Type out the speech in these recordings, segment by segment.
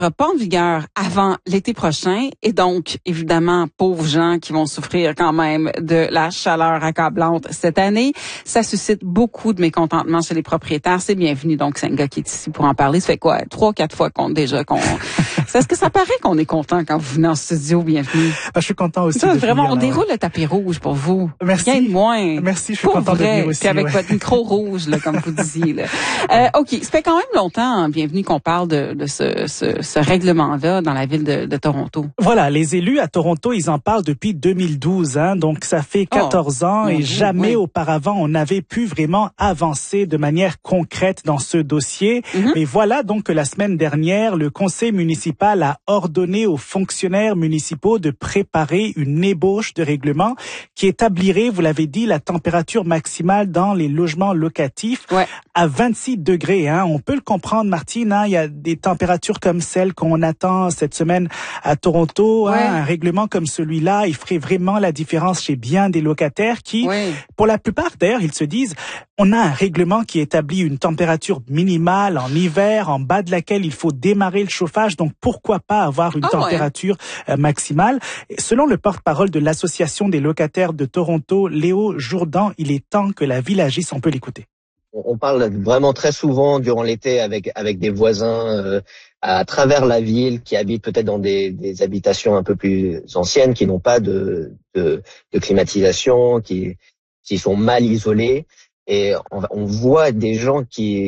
pas en vigueur avant l'été prochain et donc, évidemment, pauvres gens qui vont souffrir quand même de la chaleur accablante cette année. Ça suscite beaucoup de mécontentement chez les propriétaires. C'est bienvenu, donc, c'est un gars qui est ici pour en parler. Ça fait quoi? 3-4 fois qu'on... Est-ce que ça paraît qu'on est content quand vous venez en studio? Bienvenue. Je suis content aussi. Ça, vraiment, on déroule le tapis rouge pour vous. Merci. Rien de moins. Merci, je suis content de venir aussi. Puis avec votre micro rouge, là, comme vous disiez. Là. OK, ça fait quand même longtemps, bienvenue, qu'on parle de ce règlement-là dans la ville de Toronto. Voilà, les élus à Toronto, ils en parlent depuis 2012, donc ça fait 14 ans et jamais auparavant on n'avait pu vraiment avancer de manière concrète dans ce dossier. Mais voilà donc que la semaine dernière, le conseil municipal a ordonné aux fonctionnaires municipaux de préparer une ébauche de règlement qui établirait, vous l'avez dit, la température maximale dans les logements locatifs à 26 degrés. On peut le comprendre, Martine, il y a des températures comme celles qu'on attend cette semaine à Toronto. Un règlement comme celui-là, il ferait vraiment la différence chez bien des locataires qui, pour la plupart d'ailleurs, ils se disent, on a un règlement qui établit une température minimale en hiver, en bas de laquelle il faut démarrer le chauffage, donc pourquoi pas avoir une température maximale. Selon le porte-parole de l'Association des locataires de Toronto, Léo Jourdan, il est temps que la ville agisse, on peut l'écouter. On parle vraiment très souvent durant l'été avec des voisins à travers la ville qui habitent peut-être dans des habitations un peu plus anciennes, qui n'ont pas de climatisation, qui sont mal isolés. Et on voit des gens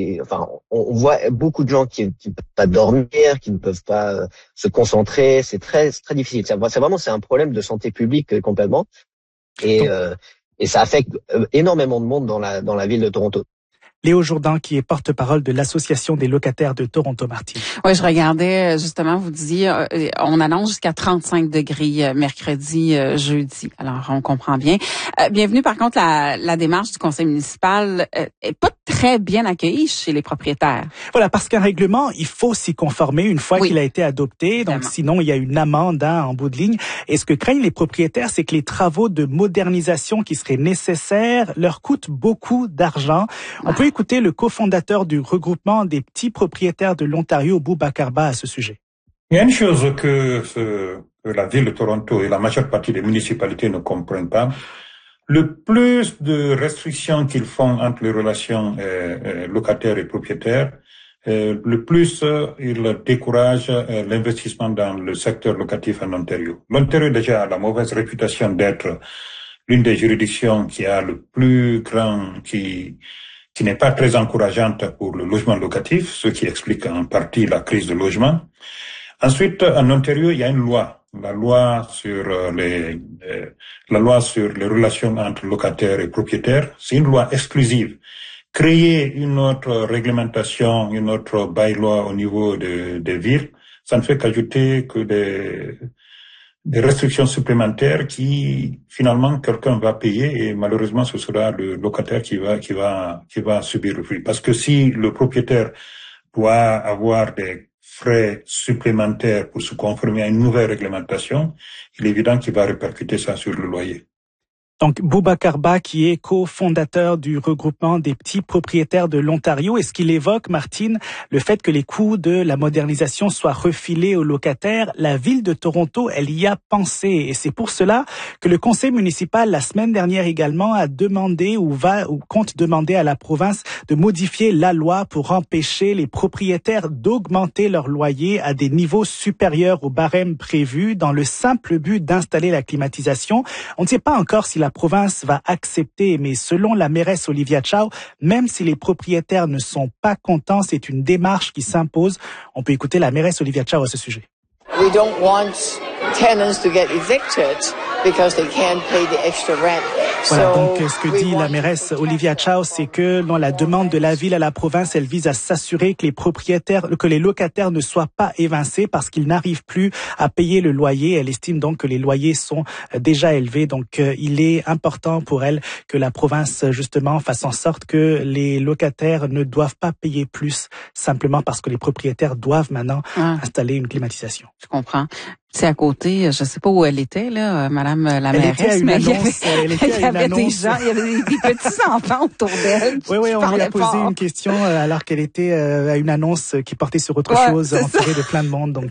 on voit beaucoup de gens qui ne peuvent pas dormir, qui ne peuvent pas se concentrer. C'est très très difficile. C'est un problème de santé publique complètement. Et ça affecte énormément de monde dans la ville de Toronto. Léo Jourdan, qui est porte-parole de l'Association des locataires de Toronto, Martine. Oui, je regardais, justement, vous disiez, on annonce jusqu'à 35 degrés mercredi, jeudi. Alors, on comprend bien. Bienvenue, par contre, la démarche du conseil municipal est pas très bien accueillie chez les propriétaires. Voilà, parce qu'un règlement, il faut s'y conformer une fois qu'il a été adopté. Donc, sinon, il y a une amende en bout de ligne. Et ce que craignent les propriétaires, c'est que les travaux de modernisation qui seraient nécessaires leur coûtent beaucoup d'argent. On peut écouter le cofondateur du regroupement des petits propriétaires de l'Ontario, Boubacar Ba, à ce sujet. Il y a une chose que la ville de Toronto et la majeure partie des municipalités ne comprennent pas. Le plus de restrictions qu'ils font entre les relations locataires et propriétaires, le plus ils découragent l'investissement dans le secteur locatif en Ontario. L'Ontario déjà a la mauvaise réputation d'être l'une des juridictions qui a le plus grand, qui n'est pas très encourageante pour le logement locatif, ce qui explique en partie la crise de logement. Ensuite, en Ontario, il y a une loi, la loi sur les relations entre locataires et propriétaires. C'est une loi exclusive. Créer une autre réglementation, une autre bylaw au niveau des villes, ça ne fait qu'ajouter que des restrictions supplémentaires qui, finalement, quelqu'un va payer et malheureusement, ce sera le locataire qui va subir le prix. Parce que si le propriétaire doit avoir des frais supplémentaires pour se conformer à une nouvelle réglementation, il est évident qu'il va répercuter ça sur le loyer. Donc, Boubacar Ba, qui est cofondateur du regroupement des petits propriétaires de l'Ontario, est-ce qu'il évoque, Martine, le fait que les coûts de la modernisation soient refilés aux locataires? La ville de Toronto, elle y a pensé. Et c'est pour cela que le conseil municipal, la semaine dernière également, a demandé ou compte demander à la province de modifier la loi pour empêcher les propriétaires d'augmenter leur loyer à des niveaux supérieurs au barème prévu dans le simple but d'installer la climatisation. On ne sait pas encore si la province va accepter, mais selon la mairesse Olivia Chow, même si les propriétaires ne sont pas contents, c'est une démarche qui s'impose. On peut écouter la mairesse Olivia Chow à ce sujet. We don't want tenants to get evicted because they can't pay the extra rent. Voilà, donc ce que dit la mairesse Olivia Chow, c'est que dans la demande de la ville à la province, elle vise à s'assurer que les locataires ne soient pas évincés parce qu'ils n'arrivent plus à payer le loyer. Elle estime donc que les loyers sont déjà élevés. Donc il est important pour elle que la province justement fasse en sorte que les locataires ne doivent pas payer plus simplement parce que les propriétaires doivent maintenant installer une climatisation. Je comprends. C'est à côté, je sais pas où elle était, là, madame la mairesse, mais il y avait des gens, il y avait des petits enfants autour d'elle. Oui, on lui a posé une question alors qu'elle était à une annonce qui portait sur autre chose, entourée de plein de monde. Donc